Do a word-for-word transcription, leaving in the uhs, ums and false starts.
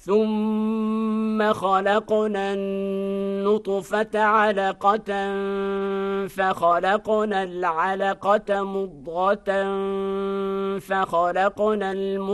ثم خلقنا النطفة علقة فخلقنا العلقة مضغة فخلقنا المضغة